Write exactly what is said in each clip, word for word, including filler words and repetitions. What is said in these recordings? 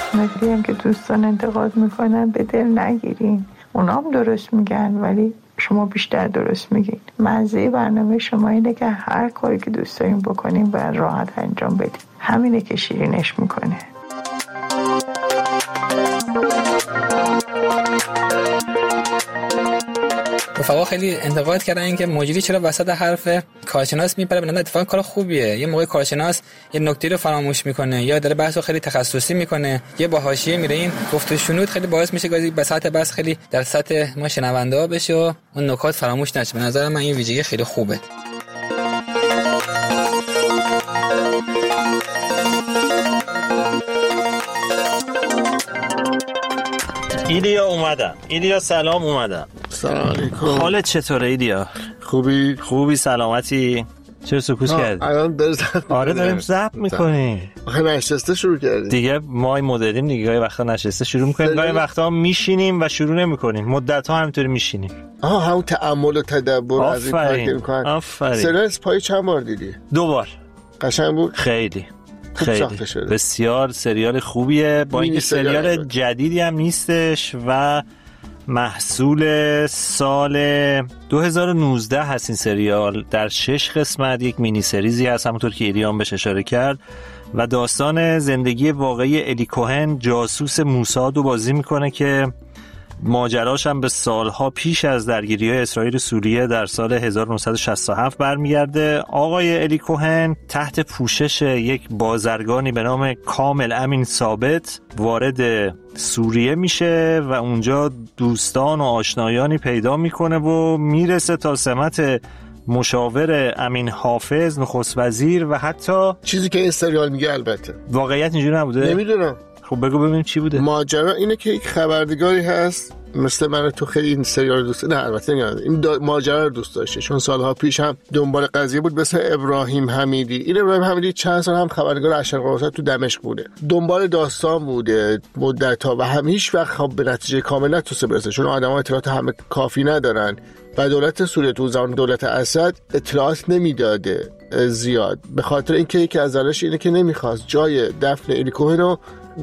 نکته هم که دوستان انتقاد میکنن به دل نگیرین، اونا هم درست میگن ولی شما بیشتر درست میگین. مزه برنامه شما اینه که هر کاری که دوست دارین بکنین باید راحت انجام بدین، همینه که شیرینش میکنه. رفقا خیلی انتقاد کردن این که مجری چرا وسط حرف کارشناس میپره. بنده اتفاقا کار خوبیه. یه موقع کارشناس یه نکته رو فراموش میکنه یا داره بحثو خیلی تخصصی میکنه، یه با حاشیه میره، این گفت و شنود خیلی باعث میشه که به سطح بحث خیلی در سطح ما شنونده ها بشه و اون نکات فراموش نشه. به نظر من این ویژگی خیلی خوبه. ایلیا اومدم. ایلیا سلام. اومدم. سلام علیکم. حالت چطوره ایلیا؟ خوبی؟ خوبی سلامتی؟ چرا سکوت کردی؟ الان در ضبط. آره داریم ضبط میکنیم. آخه نشسته شروع کردیم دیگه. ما مدلیم دیگه، گاهی وقتا نشسته شروع میکنیم، گاهی وقتا میشینیم و شروع نمیکنیم. مدت ها همینطوری میشینیم. آها همون تأمل و تدبر از این کار که میکنن. آفرین. سریال اسپای چند بار دیدی؟ دو بار. قشنگ بود؟ خیلی خیلی بسیار سریال خوبیه، با اینکه سریال جدیدی هم نیستش و محصول سال دو هزار و نوزده هست. این سریال در شش قسمت یک مینی سریزی هست، همونطور که ایلیان بهش اشاره کرد، و داستان زندگی واقعی الی کوهن، جاسوس موساد رو بازی میکنه که ماجراش هم به سالها پیش از درگیری‌های اسرائیل و سوریه در سال هزار و نهصد و شصت و هفت برمیگرده. آقای الی کوهن تحت پوشش یک بازرگانی به نام کامل امین ثابت وارد سوریه میشه و اونجا دوستان و آشنایانی پیدا میکنه و میرسه تا سمت مشاور امین حافظ، نخست وزیر، و حتی چیزی که این سریال میگه. البته واقعیت اینجوری نبوده؟ نمیدونم. خب بگو ببینیم چی بوده. ماجرا اینه که یک خبرنگاری هست مثل من، تو خیلی این سریال دوست نه البته نه این دا... ماجرا رو دوست داشته، چون سالها پیش هم دنبال قضیه بود. مثل ابراهیم حمیدی. این ابراهیم حمیدی چند سال هم خبرنگار اشرق الاوسط تو دمشق بوده، دنبال داستان بوده مدت‌ها و هم هیچ وقت خب به نتیجه کامل نتونسته برسه، چون آدم‌ها اطلاعات همه کافی ندارن و دولت سوریه تو زمان دولت اسد اطلاعات نمیداده زیاد، به خاطر اینکه یکی از دلایلش اینه که نمیخواست جای دفن الی کوهن رو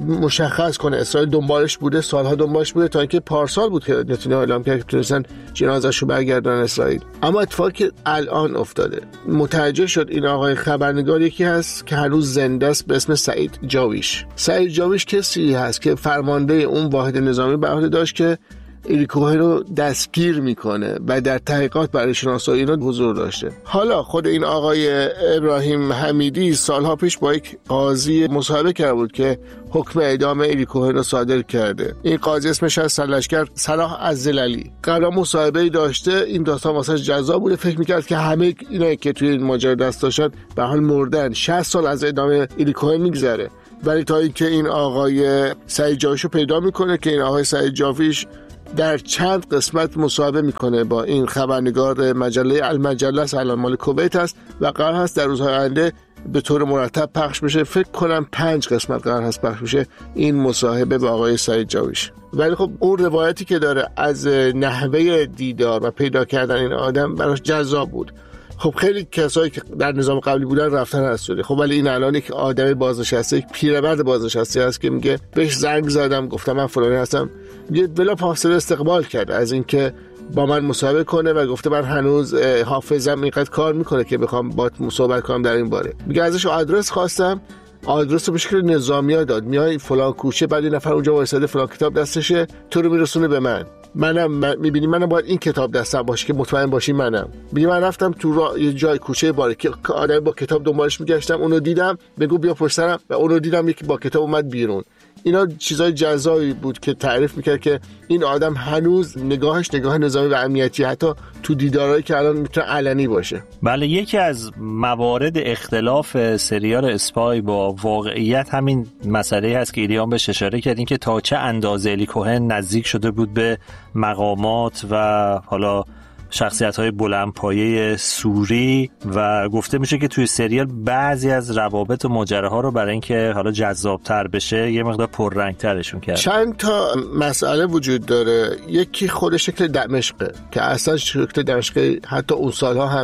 مشخص کنه. اسرائیل دنبالش بوده، سالها دنبالش بوده، تا اینکه پارسال بود که نتونیاهو اعلام کرد که تونستن جنازه‌اش رو برگردونن اسرائیل. اما اتفاقی که الان افتاده، متوجه شد این آقای خبرنگار یکی هست که هنوز زنده است به اسم سعید جاویش. سعید جاویش کسی هست که فرمانده اون واحد نظامی به عهده داشت که الی کوهن رو دستگیر میکنه و در تحقیقات برای شناسایی اینا حضور داشته. حالا خود این آقای ابراهیم حمیدی سالها پیش با یک قاضی مصاحبه کرده بود که حکم اعدام الی کوهن رو صادر کرده. این قاضی اسمش از سرلشکر صلاح الزلالی. قبلا مصاحبه‌ای داشته، این داستان واسه جذاب بوده، فکر میکرد که همه اینا که توی این ماجرا دست داشتن به حال مردن، شصت سال از اعدام الی کوهن میگذره. ولی تا اینکه این آقای سعید جاویش رو پیدا میکنه که این آقای سعید جاویش در چند قسمت مصاحبه میکنه با این خبرنگار مجله المجله، الان مال کویت است و قرار هست در روزهای آینده به طور مرتب پخش بشه. فکر کنم پنج قسمت قرار هست پخش بشه این مصاحبه با آقای سعید جاویش. ولی خب اون روایتی که داره از نحوه دیدار و پیدا کردن این آدم براش جذاب بود. خب خیلی کسایی که در نظام قبلی بودن رفتن از سوریه. خب ولی این الان یک آدم بازنشسته، یک پیرمرد بازنشسته است که میگه بهش زنگ زدم گفتم من فلانی هستم، یه بلا فاصله استقبال کرد از اینکه با من مصاحبه کنه و گفته من هنوز حافظم اینقدر کار میکنه که بخوام با صحبت کنم در این باره. میگه ازش آدرس خواستم، آدرس رو به شکل نظامی‌ها داد، میای فلان کوچه، بعد این نفر اونجا وایساده فلان کتاب دستشه، تو رو میرسونه به من. منم من میبینی منم باید این کتاب دستم باشه که مطمئن باشی منم. میگه من رفتم تو را... یه جای کوچه باره که آدم با کتاب دنبالش میگشتم، اونو دیدم، بگو بیا پشت سرم، و اونو دیدم یکی با کتاب اومد بیرون. اینا چیزای جزایی بود که تعریف میکرد که این آدم هنوز نگاهش نگاه نظامی و امنیتی، حتی تو دیدارهایی که الان میتونه علنی باشه. بله، یکی از موارد اختلاف سریال اسپای با واقعیت همین مسئله هست که ایلیان بهش اشاره کرد، این که تا چه اندازه الی کوهن نزدیک شده بود به مقامات و حالا شخصیت‌های بلندپایه سوری، و گفته میشه که توی سریال بعضی از روابط و ماجراها رو برای اینکه حالا جذاب‌تر بشه یه مقدار پررنگ‌ترشون کرد. چند تا مسئله وجود داره. یکی خود شکل دمشقه که اصلا شکل دمشق حتی اون سالها هم نیست.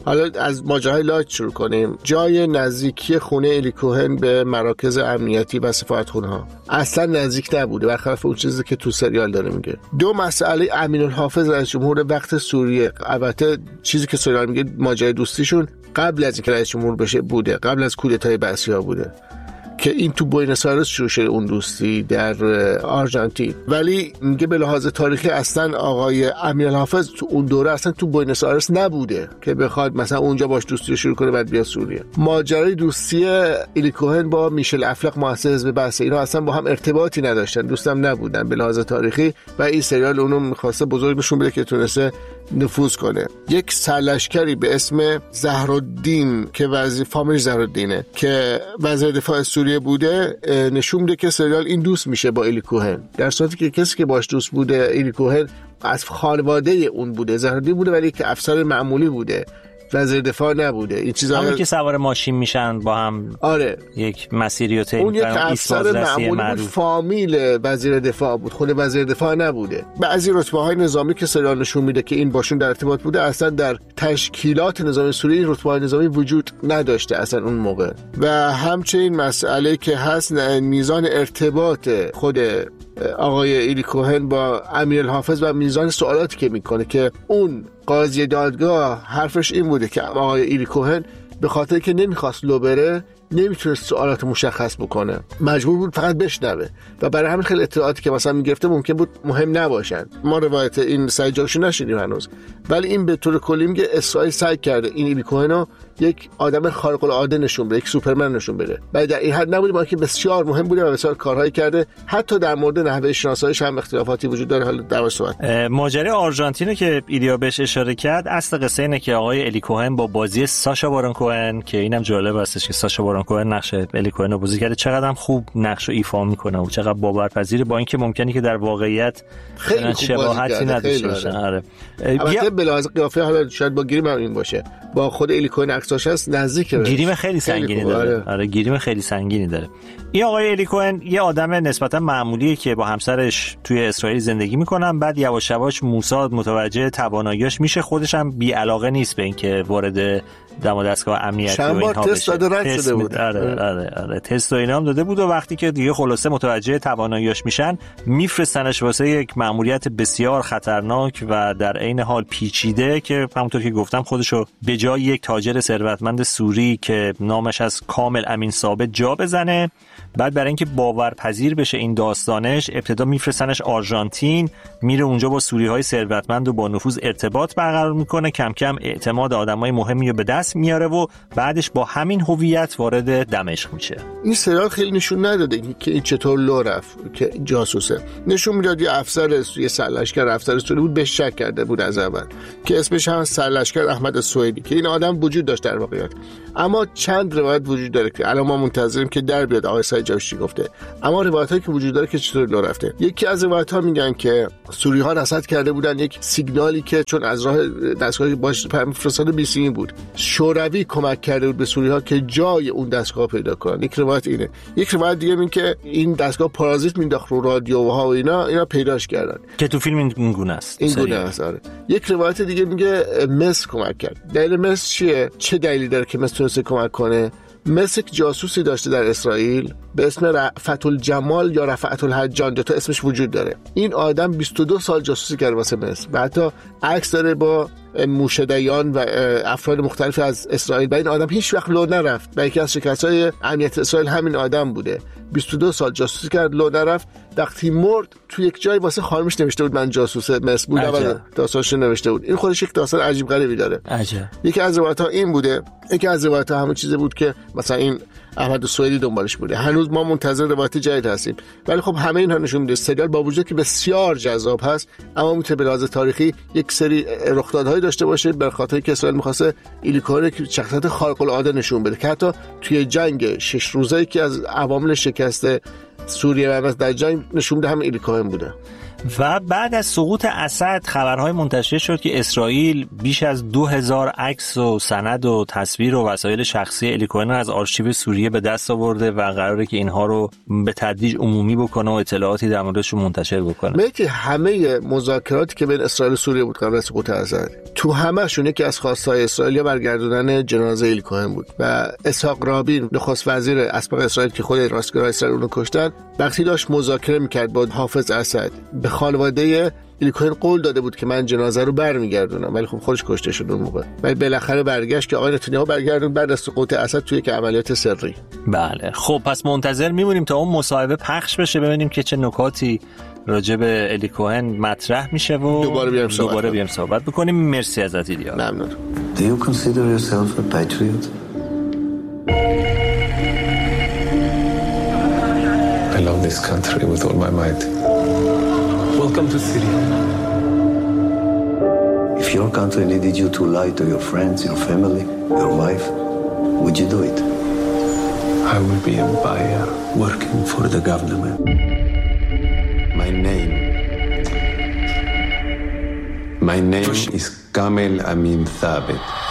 حالا از ماجرای لایت شروع کنیم. جای نزدیکی خونه الی کوهن به مراکز امنیتی و سفارتخونه‌ها اصلا نزدیک نبوده، برخلاف اون چیزی که تو سریال داره میگه. دو مسئله امین الحافظ رئیس جمهور وقت سوریه، البته چیزی که سریال میگه ماجرای دوستیشون قبل از اینکه رئیس جمهور بشه بوده، قبل از کودتای بعثی‌ها بوده که این تو بوئنوس آیرس شروع شده اون دوستی در آرژانتین. ولی میگه به لحاظ تاریخی اصلا آقای امین الحافظ تو اون دوره اصلا تو بوئنوس آیرس نبوده که بخواد مثلا اونجا باش دوستی رو شروع کنه بعد بیا سوریه. ماجرای دوستی الی کوهن با میشل افلق مؤسس حزب بعث، اینا اصلا با هم ارتباطی نداشتن، دوستم نبودن به لحاظ تاریخی و این سریال اونو می‌خواسته بزرگ بشون بده که تونسته نفوذ کنه. یک سرلشکری به اسم زهرالدین که وزیر فامیل زهرالدینه که وزیر دفاع سوریه بوده نشون میده که سریال این دوست میشه با الی کوهن، در صورتی که کسی که باش دوست بوده الی کوهن از خانواده اون بوده، زهرالدین بوده ولی که افسر معمولی بوده، وزیر دفاع نبوده. این چیزا همون که سوار ماشین میشن با هم، آره یک مسیری رو طی می‌کنن. اون یک افسر معمولی بود، فامیل وزیر دفاع بود، خود وزیر دفاع نبوده. بعضی رتبه‌های نظامی که سریال نشون میده که این باشون در ارتباط بوده اصلا در تشکیلات نظامی سوریه این رتبه‌های نظامی وجود نداشته اصلا اون موقع. و همچنین مسئله که هست میزان ارتباط خود آقای الی کوهن با امین الحافظ و میزان سوالاتی که میکنه که اون قاضی دادگاه حرفش این بوده که آقای الی کوهن به خاطر که نمیخواست لو بره نمیتونست سوالات مشخص بکنه، مجبور بود فقط بشنوه و برای همین خیلی اطلاعاتی که مثلا میگرفته ممکن بود مهم نباشن. ما روایت این سعی جاکشو نشنیدیم هنوز، ولی این به طور کلی میگه اسرائیل سعی کرده این الی کوهنو یک آدم خارق العاده نشون بده، یک سوپرمن نشون بده. ولی در این حد نبوده، با اینکه بسیار مهم بوده و بسیار کارهایی کرده. حتی در مورد نحوه شناساییش هم اختلافاتی وجود داره. حالا در صحبت ماجرای آرژانتین که ایلیا بهش اشاره کرد، اصل قصه اینه که آقای الی کوهن با بازی ساشا بارون کوهن، که اینم جالب هستش که ساشا بارون کوهن نقش الی کوهن رو بازی کرده، چقدر هم خوب نقش رو ایفا میکنه و چقدر باورپذیره، با اینکه ممکنه که در واقعیت خیلی شباهتی نداشته باشه. آره البته به لحاظ قیافه حالا شاید با گریم هم این باشه، با خود الی کوهن عکساش هست نزدیکه، گریم خیلی سنگینی داره. آره گریم خیلی سنگینی داره. این آقای الی کوهن یه آدم نسبتا معمولیه که با همسرش توی اسرائیل زندگی میکنن. بعد یواش یواش موساد متوجه تواناییاش میشه، خودش هم بی علاقه نیست به اینکه وارد دم دستگاه امنیتی و اینها بشه. تست داده رد شده بود. آره آره آره تست و اینا هم داده بود و وقتی که دیگه خلاصه متوجه تواناییاش میشن میفرستنش واسه یک مأموریت بسیار خطرناک و در عین حال پیچیده که همونطور که گفتم خودشو به جای یک تاجر ثروتمند سوری که نامش از کامل امین ثابت جا بزنه. بعد برای اینکه باورپذیر بشه این داستانش، ابتدا میفرستنش آرژانتین، میره اونجا با سوری‌های ثروتمند و با نفوذ ارتباط برقرار میکنه، کم کم اعتماد آدمای مهمی رو به دست میاره و بعدش با همین هویت وارد دمشق میشه. این سریال خیلی نشون نداده که این چطور لو رفت که جاسوسه. نشون میداد یه افسر یه سرلشکر افسر سوری بود، به شک کرده بود از اول که اسمش هم سرلشکر احمد سویدی، که این آدم وجود داشت در واقعیت. اما چند روایت وجود داره که الان ما منتظریم که در بیاد آقای سعید جاکشی گفته. اما روایتایی که وجود داره که چطور لو رفته، یکی از روایت‌ها میگن که سوری‌ها رصد کرده بودن یک سیگنالی که چون از راه دستگاهی باش فرستاده بی سی بود، شوروی کمک کرده بود به سوری‌ها که جای اون دستگاه پیدا کنن. یک روایت اینه. یک روایت دیگه میگه که این دستگاه پارازیت مینداخت رو رادیوها و اینا اینا پیداش کردن که تو فیلم این گونه است. این گونه است. آره. یک روایت دیگه میگه مصر کمک کرد. دلیل مصر چیه؟ چه دلیلی داره که مصر تونسته کمک کنه؟ مصر جاسوسی داشته در اسرائیل به اسم رفعت الجمال یا رفعت الحجان، دو تا اسمش وجود داره. این آدم بیست و دو سال جاسوسی کرده واسه مصر و حتی عکس داره با موشدیان و افراد مختلف از اسرائیل. و این آدم هیچ وقت لو نرفت و یکی از شکست‌های امنیت اسرائیل همین آدم بوده. بیست و دو سال جاسوسی کرد، لو نرفت. وقتی مرد تو یک جای واسه خانمش نوشته بود من جاسوس مصر بودم و داستانش نوشته بود. این خودش یک داستان عجیب غریبی داره. عجب. یکی از روایت‌ها این بوده. یکی از روایت‌ها همون چیزی بود که مثلا این احمد سویدی دنبالش بوده. هنوز ما منتظر روایت جدید هستیم. ولی خب همه اینها نشون میده سریال با وجود که بسیار جذاب هست، اما میتونه به لحاظ تاریخی یک سری رخدادهایی داشته باشه به خاطر که اسرائیل می‌خواسته الی کوهن که شخصیت خارق العاده نشون بده که حتی توی جنگ شش روزه‌ای که از عوامل شکست سوریه و در جنگ نشون بده هم الی کوهن بوده. و بعد از سقوط اسد خبرهای منتشر شد که اسرائیل بیش از دو هزار عکس و سند و تصویر و وسایل شخصی الی کوهن از آرشیو سوریه به دست آورده و قراره که اینها رو به تدریج عمومی بکنه و اطلاعاتی در موردش منتشر بکنه. میگه همه مذاکراتی که بین اسرائیل و سوریه بود قبل از سقوط اسد، تو همه‌شون یکی از خواستهای اسرائیل برگردوندن جنازه الی کوهن بود و اسحاق رابین نخست وزیر اسبق اسرائیل که خود راستگرای اسرائیل اون رو کشتن، وقتی داشت مذاکره می‌کرد با حافظ اسد به خانواده الی کوهن قول داده بود که من جنازه رو برمیگردونم، ولی خب خودش کشته شد اون موقع. ولی بالاخره برگشت که آقای نتانیاهو برگردون بعد از سقوط اسد توی یک عملیات سری. بله خب پس منتظر میمونیم تا اون مصاحبه پخش بشه ببینیم که چه نکاتی راجع به الی کوهن مطرح میشه و دوباره بیام صحبت, دوباره بیام صحبت بکنیم. مرسی ازت ایلیا. ممنون. Do you consider yourself a patriot? I love this country with all my might. Welcome to Syria. If your country needed you to lie to your friends, your family, your wife, would you do it? I will be a buyer working for the government. My name. My name is Kamel Amin Thabit.